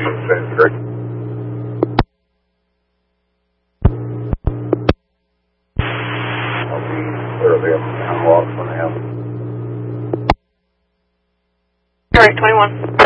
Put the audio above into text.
Great. I'll be clear of him and walk when I have. All right, 21.